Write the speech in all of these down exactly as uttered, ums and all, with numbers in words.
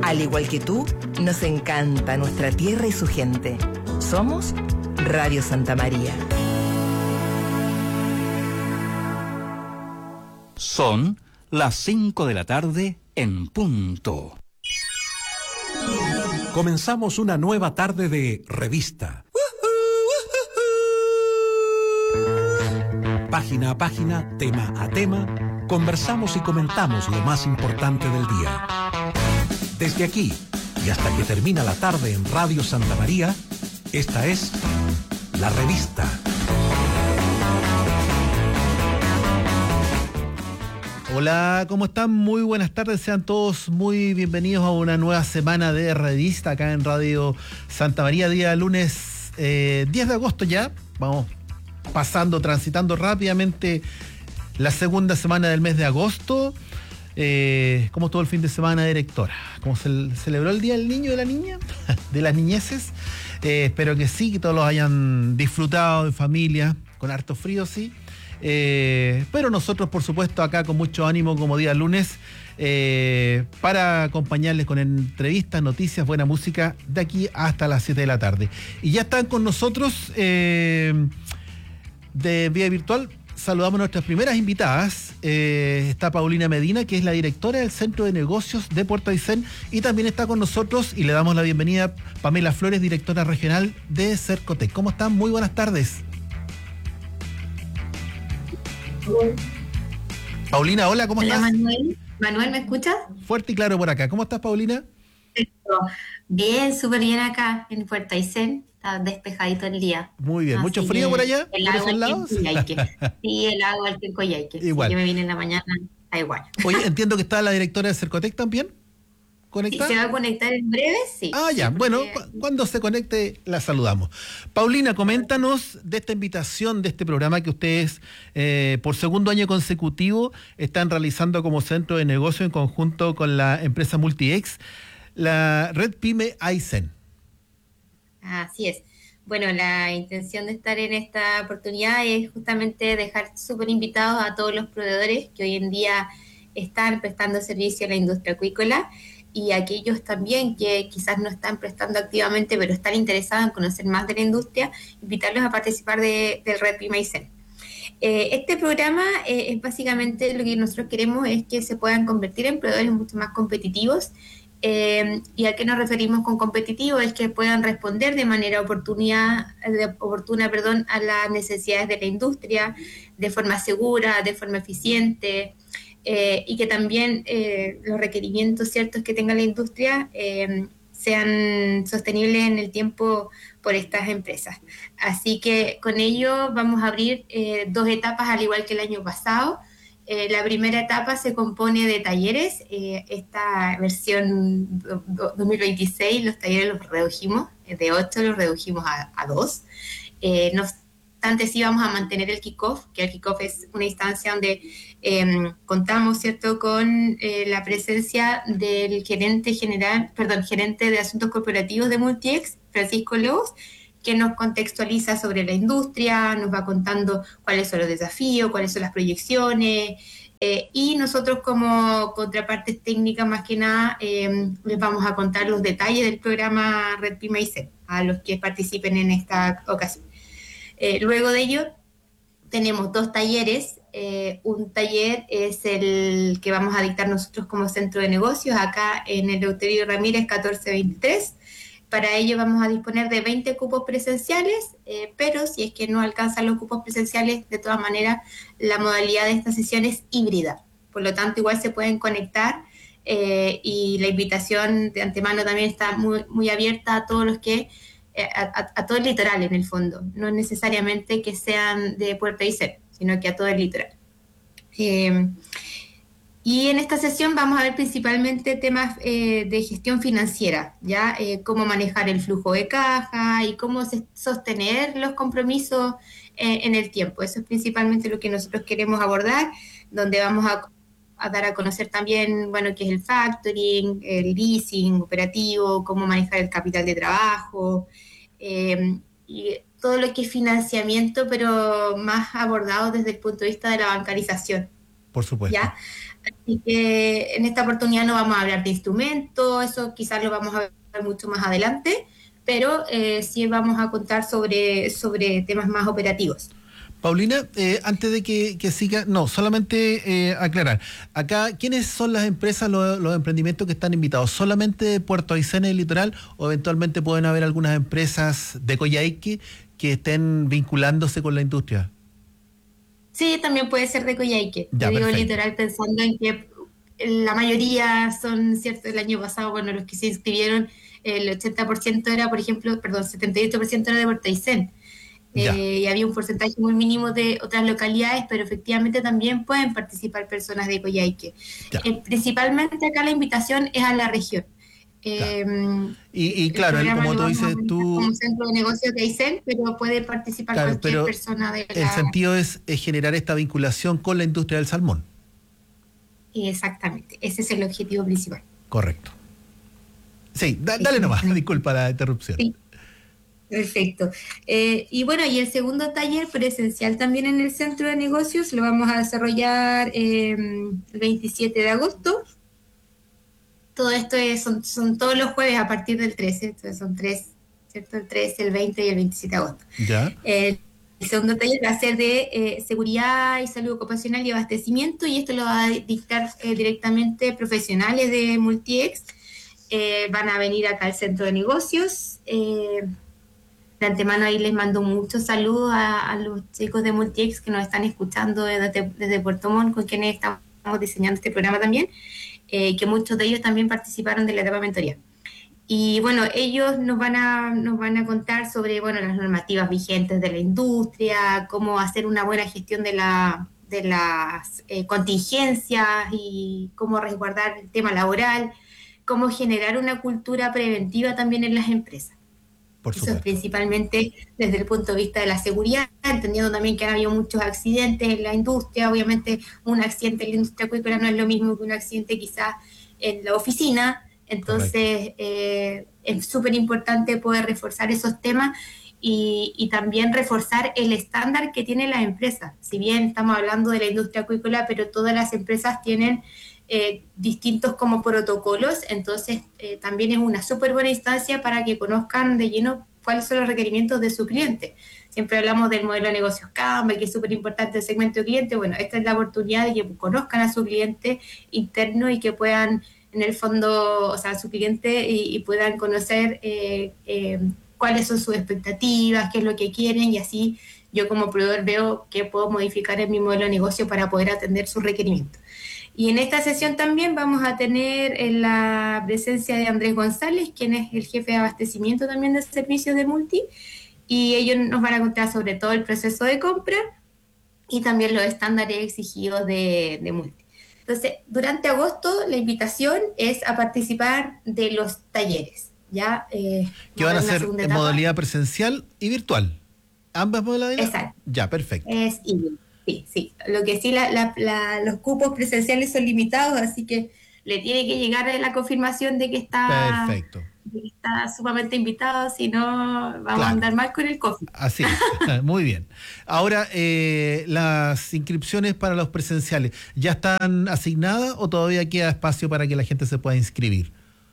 Al igual que tú, nos encanta nuestra tierra y su gente. Somos Radio Santa María. Son las cinco de la tarde en punto. Comenzamos una nueva tarde de revista. Página a página, tema a tema, conversamos y comentamos lo más importante del día. Desde aquí y hasta que termina la tarde en Radio Santa María, esta es La Revista. Hola, ¿cómo están? Muy buenas tardes, sean todos muy bienvenidos a una nueva semana de revista acá en Radio Santa María, día lunes eh, diez de agosto ya. Vamos pasando, transitando rápidamente la segunda semana del mes de agosto. Eh, ¿Cómo estuvo el fin de semana, directora? ¿Cómo se celebró el Día del Niño y de la Niña? De las niñeces. Eh, espero que sí, que todos los hayan disfrutado en familia, con harto frío, sí. Eh, pero nosotros, por supuesto, acá con mucho ánimo, como día lunes, eh, para acompañarles con entrevistas, noticias, buena música, de aquí hasta las siete de la tarde. Y ya están con nosotros eh, de vía virtual. Saludamos a nuestras primeras invitadas. Eh, está Paulina Medina, que es la directora del Centro de Negocios de Puerto Aysén, y también está con nosotros, y le damos la bienvenida a Pamela Flores, directora regional de Cercotec. ¿Cómo están? Muy buenas tardes. Paulina, hola, ¿cómo hola, estás? Manuel. Manuel, ¿me escuchas? Fuerte y claro por acá. ¿Cómo estás, Paulina? Bien, súper bien acá en Puerto Aysén. Está despejadito el día. Muy bien. Así ¿Mucho frío por allá? El ¿Por agua esos lados? Sí, el agua al que en Coyhaique. Igual. Sí, yo me vine en la mañana, da igual. Oye, entiendo que está la directora de Cercotec también. Sí, ¿Conectada? se va a conectar en breve, sí. Ah, ya. Sí, Bueno, porque... cu- cuando se conecte la saludamos. Paulina, coméntanos de esta invitación, de este programa que ustedes eh, por segundo año consecutivo están realizando como centro de negocio en conjunto con la empresa MultiX, la Red Pyme Aysén. Así es. Bueno, la intención de estar en esta oportunidad es justamente dejar súper invitados a todos los proveedores que hoy en día están prestando servicio a la industria acuícola, y aquellos también que quizás no están prestando activamente, pero están interesados en conocer más de la industria, invitarlos a participar de, del Red Pyme Aysén. Eh, este programa eh, es básicamente lo que nosotros queremos es que se puedan convertir en proveedores mucho más competitivos. Eh, ¿Y a qué nos referimos con competitivo? Es que puedan responder de manera oportunidad, de, oportuna perdón, a las necesidades de la industria, de forma segura, de forma eficiente, eh, y que también eh, los requerimientos ciertos que tenga la industria eh, sean sostenibles en el tiempo por estas empresas. Así que con ello vamos a abrir eh, dos etapas al igual que el año pasado. Eh, la primera etapa se compone de talleres. Eh, esta versión do, do, dos mil veintiséis los talleres los redujimos, eh, de ocho los redujimos a, a dos. Eh, no obstante, sí vamos a mantener el kickoff, que el kickoff es una instancia donde eh, contamos, ¿cierto?, con eh, la presencia del gerente general, perdón, gerente de asuntos corporativos de MultiX, Francisco Lobos, que nos contextualiza sobre la industria, nos va contando cuáles son los desafíos, cuáles son las proyecciones, eh, y nosotros como contrapartes técnicas más que nada eh, les vamos a contar los detalles del programa Red Pyme Aysén a los que participen en esta ocasión. Eh, luego de ello tenemos dos talleres. Eh, un taller es el que vamos a dictar nosotros como centro de negocios acá en el Eleuterio Ramírez catorce veintitrés. Para ello vamos a disponer de veinte cupos presenciales, eh, pero si es que no alcanzan los cupos presenciales, de todas maneras, la modalidad de esta sesión es híbrida. Por lo tanto, igual se pueden conectar eh, y la invitación de antemano también está muy, muy abierta a todos los que, eh, a, a, a todo el litoral en el fondo. No necesariamente que sean de Puerto Aysén, sino que a todo el litoral. Eh, Y en esta sesión vamos a ver principalmente temas eh, de gestión financiera, ya eh, cómo manejar el flujo de caja y cómo se, sostener los compromisos eh, en el tiempo. Eso es principalmente lo que nosotros queremos abordar, donde vamos a, a dar a conocer también, bueno, qué es el factoring, el leasing operativo, cómo manejar el capital de trabajo, eh, y todo lo que es financiamiento, pero más abordado desde el punto de vista de la bancarización. Por supuesto. ¿Ya? Así que en esta oportunidad no vamos a hablar de instrumentos, eso quizás lo vamos a ver mucho más adelante, pero eh, sí vamos a contar sobre, sobre temas más operativos. Paulina, eh, antes de que, que siga, no, solamente eh, aclarar. Acá, ¿quiénes son las empresas, los, los emprendimientos que están invitados? ¿Solamente de Puerto Aysén y el litoral o eventualmente pueden haber algunas empresas de Coyhaique que estén vinculándose con la industria? Sí, también puede ser de Coyhaique. Ya, Yo digo perfecto. litoral pensando en que la mayoría son, cierto, el año pasado, bueno, los que se inscribieron, el ochenta por ciento era, por ejemplo, perdón, setenta y ocho por ciento era de Puerto Aysén. Ya. Eh, y había un porcentaje muy mínimo de otras localidades, pero efectivamente también pueden participar personas de Coyhaique. Ya. Eh, principalmente acá la invitación es a la región. Eh, Y, y claro, el- programa como lo tú vamos a dices, manejar tú... como centro de negocios de Aysén, pero puede participar Claro, cualquier pero persona de el la... sentido es, es generar esta vinculación con la industria del salmón. Exactamente, ese es el objetivo principal. Correcto. Sí, da- dale nomás, disculpa la interrupción. Sí. Perfecto. Eh, y bueno, y el segundo taller presencial también en el Centro de Negocios lo vamos a desarrollar eh, el veintisiete de agosto. Todo esto es, son, son todos los jueves a partir del trece, entonces son tres, ¿cierto? El trece, el veinte y el veintisiete de agosto. Ya. Eh, el segundo taller va a ser de eh, seguridad y salud ocupacional y abastecimiento, y esto lo va a dictar eh, directamente profesionales de Multiex. Eh, van a venir acá al Centro de Negocios. Eh, de antemano ahí les mando muchos saludos a, a los chicos de Multiex que nos están escuchando desde, desde Puerto Montt, con quienes estamos diseñando este programa también, eh, que muchos de ellos también participaron de la etapa de mentoría. Y bueno, ellos nos van a, nos van a contar sobre, bueno, las normativas vigentes de la industria, cómo hacer una buena gestión de, la, de las eh, contingencias y cómo resguardar el tema laboral, cómo generar una cultura preventiva también en las empresas. Por Eso es supuesto. principalmente desde el punto de vista de la seguridad, entendiendo también que han habido muchos accidentes en la industria. Obviamente un accidente en la industria acuícola no es lo mismo que un accidente quizás en la oficina, entonces eh, es súper importante poder reforzar esos temas y, y también reforzar el estándar que tiene la empresa. Si bien estamos hablando de la industria acuícola, pero todas las empresas tienen Eh, distintos como protocolos, entonces eh, también es una súper buena instancia para que conozcan de lleno cuáles son los requerimientos de su cliente. Siempre hablamos del modelo de negocios Canva, que es súper importante el segmento de cliente. Bueno, esta es la oportunidad de que conozcan a su cliente interno y que puedan, en el fondo, o sea, a su cliente y, y puedan conocer eh, eh, cuáles son sus expectativas, qué es lo que quieren, y así yo como proveedor veo qué puedo modificar en mi modelo de negocio para poder atender sus requerimientos. Y en esta sesión también vamos a tener la presencia de Andrés González, quien es el jefe de abastecimiento también de servicios de Multi, y ellos nos van a contar sobre todo el proceso de compra y también los estándares exigidos de, de Multi. Entonces, durante agosto la invitación es a participar de los talleres, ¿ya? Eh, Que van a ser en modalidad presencial y virtual. ¿Ambas modalidades? Exacto. Ya, perfecto. Es híbrido. Sí, sí. Lo que sí, la, la, la, los cupos presenciales son limitados, así que le tiene que llegar la confirmación de que está, Perfecto. de que está sumamente invitado, si no vamos Claro. a andar mal con el coffee. Así es. Muy bien. Ahora, eh, las inscripciones para los presenciales, ¿ya están asignadas o todavía queda espacio para que la gente se pueda inscribir?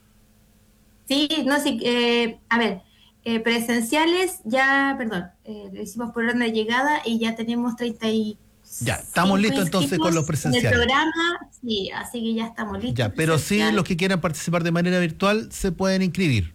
Sí, no, sí, eh, a ver, eh, presenciales ya, perdón, eh, lo hicimos por orden de llegada y ya tenemos treinta y Ya, estamos listos entonces con los presenciales. En el programa, sí, así que ya estamos listos. Ya, pero sí, presencial. los que quieran participar de manera virtual se pueden inscribir.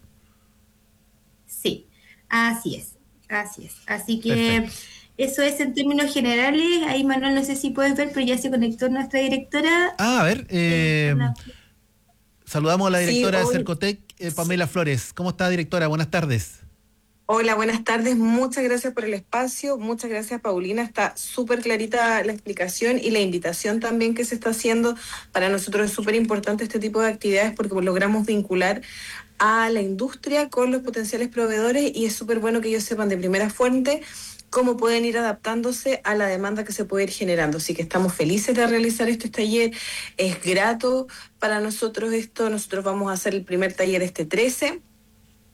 Sí, así es, así es. Así que Perfecto. eso es en términos generales. Ahí, Manuel, no sé si puedes ver, pero ya se conectó nuestra directora. Ah, a ver, eh, Hola. saludamos a la directora Sí, de hoy- Cercotec, eh, Pamela Flores. ¿Cómo está, directora? Buenas tardes. Hola, buenas tardes. Muchas gracias por el espacio. Muchas gracias, Paulina. Está súper clarita la explicación y la invitación también que se está haciendo. Para nosotros es súper importante este tipo de actividades porque logramos vincular a la industria con los potenciales proveedores y es súper bueno que ellos sepan de primera fuente cómo pueden ir adaptándose a la demanda que se puede ir generando. Así que estamos felices de realizar este taller. Es grato para nosotros esto. Nosotros vamos a hacer el primer taller este trece.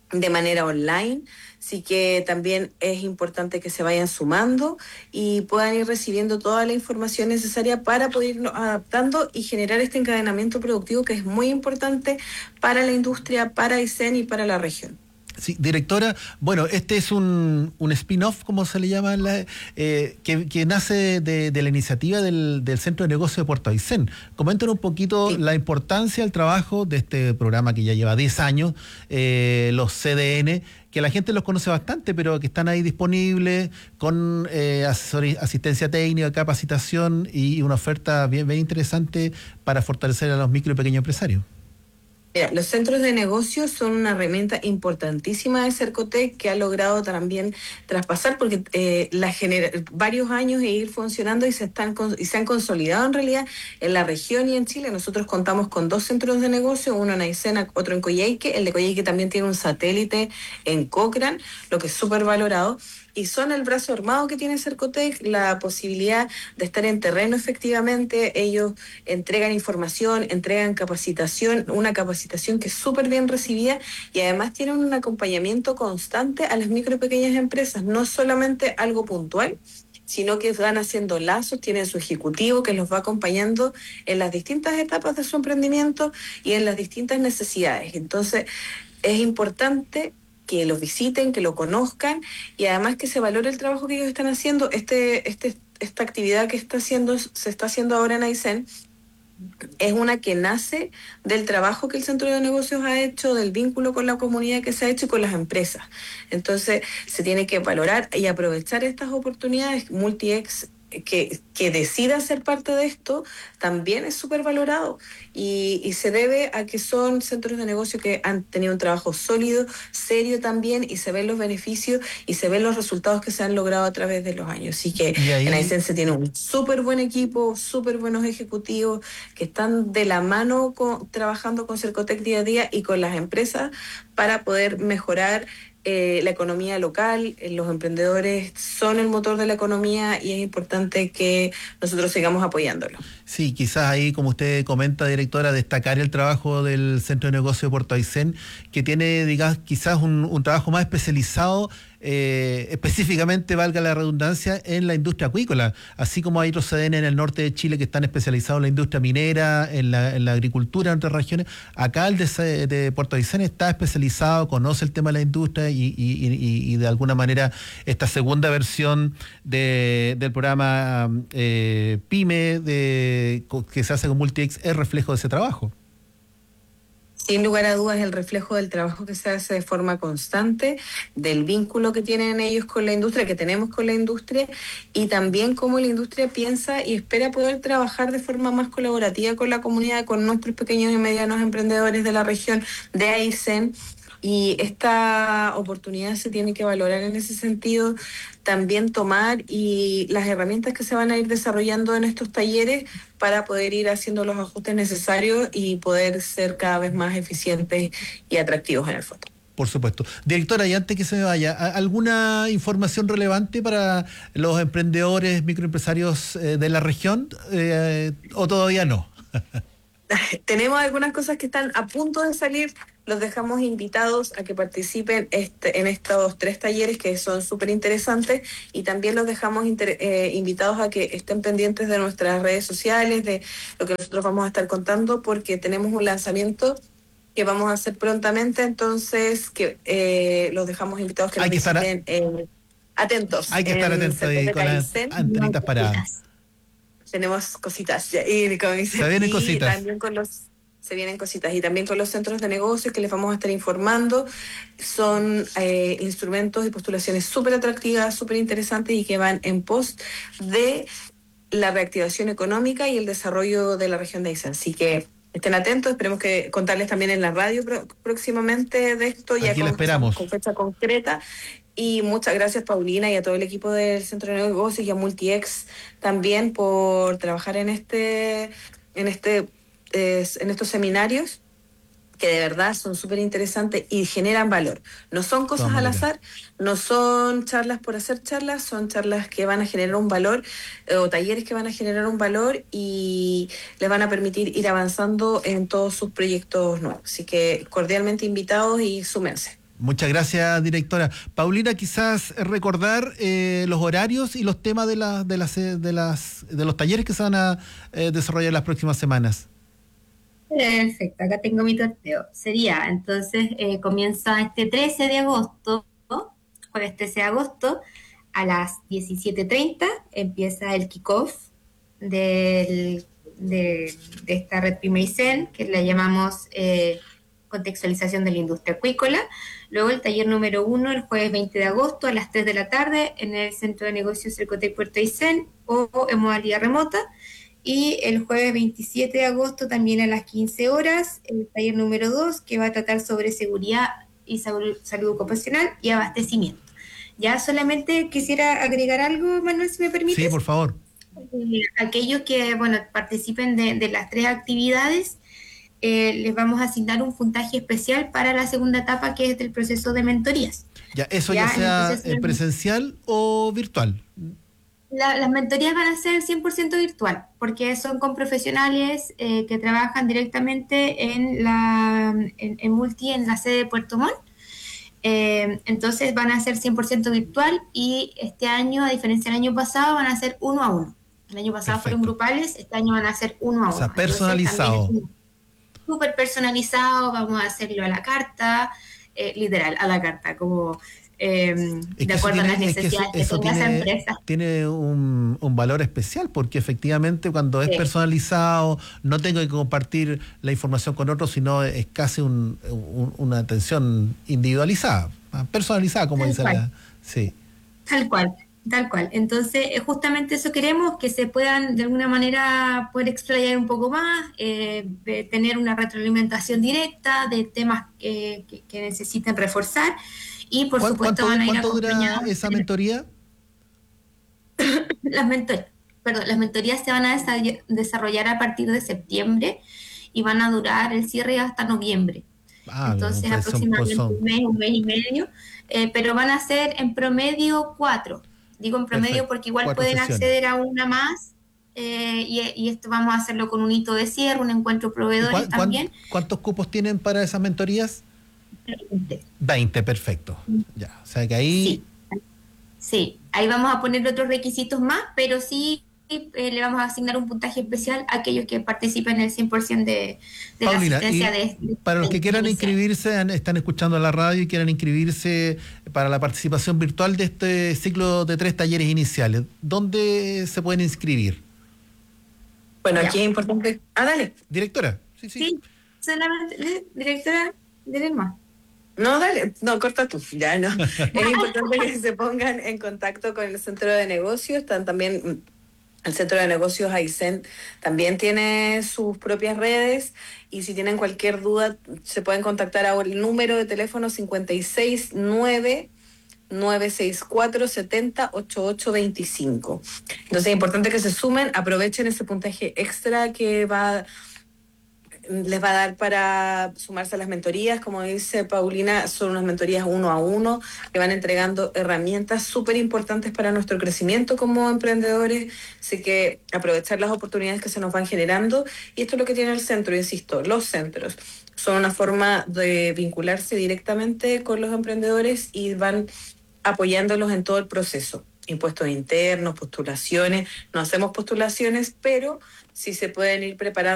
de manera online, así que también es importante que se vayan sumando y puedan ir recibiendo toda la información necesaria para poder irnos adaptando y generar este encadenamiento productivo que es muy importante para la industria, para Aysén y para la región. Sí, directora, bueno, este es un, un spin-off, como se le llama, la, eh, que, que nace de, de la iniciativa del, del Centro de Negocios de Puerto Aysén. Coméntanos un poquito sí. la importancia del trabajo de este programa que ya lleva diez años, eh, los C D N, que la gente los conoce bastante, pero que están ahí disponibles con eh, asesor, asistencia técnica, capacitación y una oferta bien, bien interesante para fortalecer a los micro y pequeños empresarios. Mira, los centros de negocios son una herramienta importantísima de Cercotec que ha logrado también traspasar porque eh, la genera varios años e ir funcionando y se están y se han consolidado en realidad en la región y en Chile. Nosotros contamos con dos centros de negocio, uno en Aysén, otro en Coyhaique. El de Coyhaique también tiene un satélite en Cochrane, lo que es súper valorado. Y son el brazo armado que tiene Cercotec, la posibilidad de estar en terreno efectivamente. Ellos entregan información, entregan capacitación, una capacitación que es súper bien recibida y además tienen un acompañamiento constante a las micro y pequeñas empresas, no solamente algo puntual, sino que van haciendo lazos, tienen su ejecutivo que los va acompañando en las distintas etapas de su emprendimiento y en las distintas necesidades. Entonces, es importante que los visiten, que lo conozcan y además que se valore el trabajo que ellos están haciendo. Este, este, esta actividad que está haciendo, se está haciendo ahora en Aysén es una que nace del trabajo que el Centro de Negocios ha hecho, del vínculo con la comunidad que se ha hecho y con las empresas. Entonces se tiene que valorar y aprovechar estas oportunidades. MultiX que, que decida ser parte de esto también es súper valorado y, y se debe a que son centros de negocio que han tenido un trabajo sólido, serio también, y se ven los beneficios y se ven los resultados que se han logrado a través de los años. Así que ahí en Aysén se tiene un súper buen equipo, súper buenos ejecutivos que están de la mano con, trabajando con Cercotec día a día y con las empresas para poder mejorar Eh, la economía local. Eh, los emprendedores son el motor de la economía y es importante que nosotros sigamos apoyándolo. Sí, quizás ahí, como usted comenta, directora, destacar el trabajo del Centro de Negocios de Puerto Aysén, que tiene, digamos, quizás un, un trabajo más especializado, eh, específicamente, valga la redundancia, en la industria acuícola, así como hay otros C D N en el norte de Chile que están especializados en la industria minera, en la, en la agricultura en otras regiones. Acá el de, de Puerto Aysén está especializado, conoce el tema de la industria y, y, y, y de alguna manera esta segunda versión de, del programa eh, PYME de, que se hace con MultiX es reflejo de ese trabajo. Sin lugar a dudas, el reflejo del trabajo que se hace de forma constante, del vínculo que tienen ellos con la industria, que tenemos con la industria, y también cómo la industria piensa y espera poder trabajar de forma más colaborativa con la comunidad, con nuestros pequeños y medianos emprendedores de la región de Aysén. Y esta oportunidad se tiene que valorar en ese sentido, también tomar y las herramientas que se van a ir desarrollando en estos talleres para poder ir haciendo los ajustes necesarios y poder ser cada vez más eficientes y atractivos en el fondo. Por supuesto. Directora, y antes que se me vaya, ¿alguna información relevante para los emprendedores, microempresarios eh, de la región eh, o todavía no? Tenemos algunas cosas que están a punto de salir. Los dejamos invitados a que participen este, en estos tres talleres que son súper interesantes y también los dejamos inter, eh, invitados a que estén pendientes de nuestras redes sociales, de lo que nosotros vamos a estar contando, porque tenemos un lanzamiento que vamos a hacer prontamente, entonces que eh, los dejamos invitados que Hay nos que visiten estar a... eh, atentos. Hay que estar atentos ahí con las antenitas paradas. Tenemos cositas ya, y, como dice, se vienen y cositas. También con los se vienen cositas y también con los centros de negocios que les vamos a estar informando. Son eh, instrumentos y postulaciones súper atractivas, súper interesantes y que van en pos de la reactivación económica y el desarrollo de la región de Aysén. Así que estén atentos, esperemos que contarles también en la radio pro- próximamente de esto, ya con, esperamos. con fecha concreta. Y muchas gracias, Paulina, y a todo el equipo del Centro de Negocios y a MultiX también por trabajar en este, en este, eh, en estos seminarios que de verdad son súper interesantes y generan valor. No son cosas al azar, no son charlas por hacer charlas, son charlas que van a generar un valor eh, o talleres que van a generar un valor y les van a permitir ir avanzando en todos sus proyectos nuevos. Así que cordialmente invitados y súmense. Muchas gracias, directora. Paulina, quizás recordar eh, los horarios y los temas de, la, de, las, de, las, de los talleres que se van a eh, desarrollar las próximas semanas. Perfecto, acá tengo mi sorteo. Sería, entonces, eh, comienza este trece de agosto, jueves trece de agosto, a las diecisiete treinta, empieza el kickoff del, de, de esta red PYME-ISEN, que la llamamos eh, contextualización de la industria acuícola. Luego el taller número uno, el jueves veinte de agosto, a las tres de la tarde, en el Centro de Negocios Cercotec Puerto Aysén, o en modalidad remota. Y el jueves veintisiete de agosto, también a las quince horas, el taller número dos, que va a tratar sobre seguridad y salud, salud ocupacional y abastecimiento. Ya solamente quisiera agregar algo, Manuel, si me permites. Sí, por favor. Eh, aquellos que, bueno, participen de, de las tres actividades, eh, les vamos a asignar un puntaje especial para la segunda etapa, que es el proceso de mentorías. Ya, eso ya, ya sea en presencial o virtual. La, las mentorías van a ser cien por ciento virtual, porque son con profesionales eh, que trabajan directamente en la en, en Multi, en la sede de Puerto Montt. Eh, entonces van a ser cien por ciento virtual, y este año, a diferencia del año pasado, van a ser uno a uno. El año pasado Perfecto. fueron grupales, este año van a ser uno a uno. O sea, personalizado. Súper personalizado, vamos a hacerlo a la carta, eh, literal, a la carta, como... Eh, de acuerdo tiene, a las necesidades que, eso, eso que tenga tiene, esa empresa. Tiene un, un valor especial, porque efectivamente cuando es sí. personalizado, no tengo que compartir la información con otros, sino es casi un, un, una atención individualizada, personalizada, como tal dice cual. la... Sí. Tal cual, tal cual. Entonces, justamente eso queremos, que se puedan de alguna manera poder explayar un poco más, eh, de tener una retroalimentación directa de temas que, que, que necesiten reforzar. Y por supuesto van a ir ¿Cuánto dura esa mentoría? Las, mentor, perdón, las mentorías se van a desarrollar a partir de septiembre y van a durar el cierre hasta noviembre. Ah, entonces bien, aproximadamente son, son. un mes, un mes y medio, eh, pero van a ser en promedio cuatro. Digo en promedio Perfecto. porque igual cuatro pueden sesiones. acceder a una más, eh, y, y esto vamos a hacerlo con un hito de cierre, un encuentro proveedores también. ¿Cuántos cupos tienen para esas mentorías? veinte. veinte, perfecto. Ya, o sea que ahí... Sí, sí. Ahí vamos a poner otros requisitos más, pero sí eh, le vamos a asignar un puntaje especial a aquellos que participen en el cien por ciento de, de Paulina, la asistencia. De, de, para los que quieran inicial. inscribirse, están escuchando la radio y quieran inscribirse para la participación virtual de este ciclo de tres talleres iniciales, ¿dónde se pueden inscribir? Bueno, ya. Aquí es importante... Ah, dale. Directora. Sí, sí. Sí, solamente, directora, dile más. No, dale, no, corta tú, ya no. Es importante que se pongan en contacto con el Centro de Negocios. Están también, el Centro de Negocios Aysén también tiene sus propias redes, y si tienen cualquier duda se pueden contactar a el número de teléfono cincuenta y seis nueve, nueve seis cuatro, siete cero, ocho ocho dos cinco. Entonces es importante que se sumen, aprovechen ese puntaje extra que va... les va a dar para sumarse a las mentorías. Como dice Paulina, son unas mentorías uno a uno que van entregando herramientas súper importantes para nuestro crecimiento como emprendedores, así que aprovechar las oportunidades que se nos van generando. Y esto es lo que tiene el centro, insisto, los centros son una forma de vincularse directamente con los emprendedores y van apoyándolos en todo el proceso. Impuestos internos, postulaciones, no hacemos postulaciones, pero sí se pueden ir preparando